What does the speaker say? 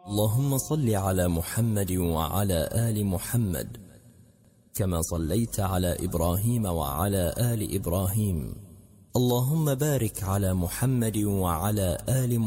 اللهم صل على محمد وعلى آل محمد كما صليت على إبراهيم وعلى آل إبراهيم. اللهم بارك على محمد وعلى آل محمد